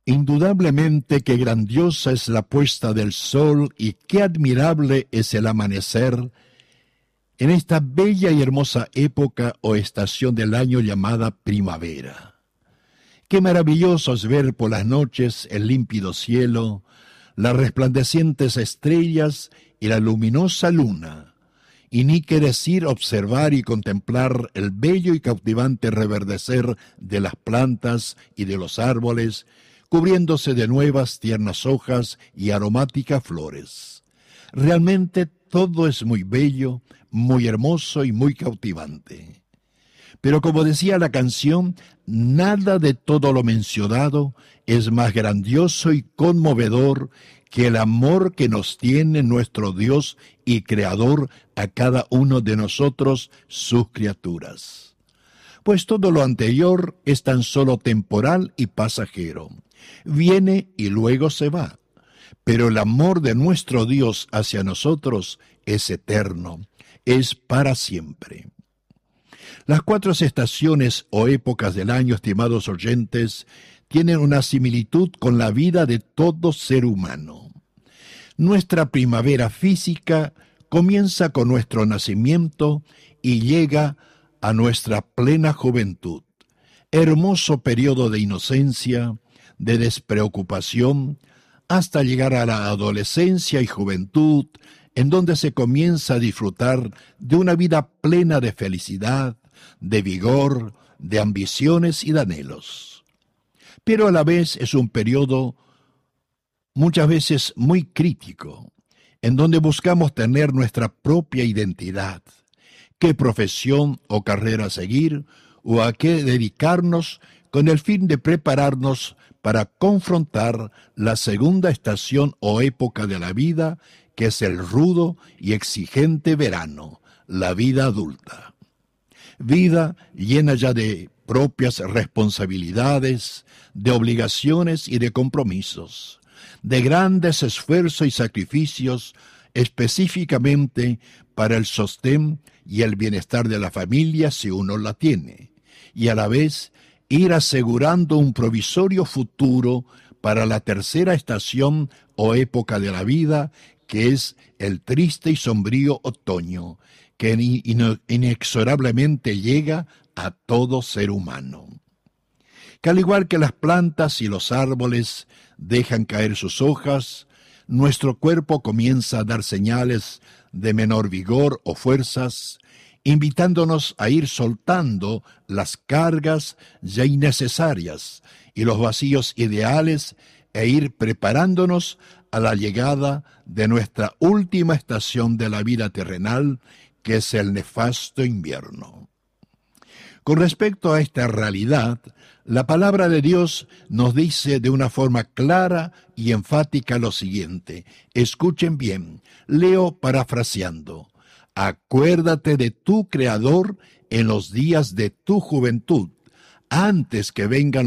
Indudablemente que grandiosa es la puesta del sol y qué admirable es el amanecer en esta bella y hermosa época o estación del año llamada primavera. Qué maravilloso es ver por las noches el límpido cielo, las resplandecientes estrellas y la luminosa luna, y ni qué decir observar y contemplar el bello y cautivante reverdecer de las plantas y de los árboles, cubriéndose de nuevas tiernas hojas y aromáticas flores. Realmente todo es muy bello, muy hermoso y muy cautivante. Pero como decía la canción, nada de todo lo mencionado es más grandioso y conmovedor que el amor que nos tiene nuestro Dios y Creador a cada uno de nosotros, sus criaturas. Pues todo lo anterior es tan solo temporal y pasajero. Viene y luego se va. Pero el amor de nuestro Dios hacia nosotros es eterno, es para siempre. Las 4 estaciones o épocas del año, estimados oyentes, tienen una similitud con la vida de todo ser humano. Nuestra primavera física comienza con nuestro nacimiento y llega a nuestra plena juventud. Hermoso periodo de inocencia, de despreocupación, hasta llegar a la adolescencia y juventud, en donde se comienza a disfrutar de una vida plena de felicidad, de vigor, de ambiciones y de anhelos. Pero a la vez es un periodo muchas veces muy crítico, en donde buscamos tener nuestra propia identidad, qué profesión o carrera seguir o a qué dedicarnos con el fin de prepararnos para confrontar la segunda estación o época de la vida, que es el rudo y exigente verano, la vida adulta. Vida llena ya de propias responsabilidades, de obligaciones y de compromisos, de grandes esfuerzos y sacrificios específicamente para el sostén y el bienestar de la familia si uno la tiene, y a la vez ir asegurando un provisorio futuro para la tercera estación o época de la vida, que es el triste y sombrío otoño, que inexorablemente llega a todo ser humano. Que al igual que las plantas y los árboles dejan caer sus hojas, nuestro cuerpo comienza a dar señales de menor vigor o fuerzas, invitándonos a ir soltando las cargas ya innecesarias y los vacíos ideales e ir preparándonos a la llegada de nuestra última estación de la vida terrenal, que es el nefasto invierno. Con respecto a esta realidad, la palabra de Dios nos dice de una forma clara y enfática lo siguiente. Escuchen bien, leo parafraseando. Acuérdate de tu Creador en los días de tu juventud, antes que vengan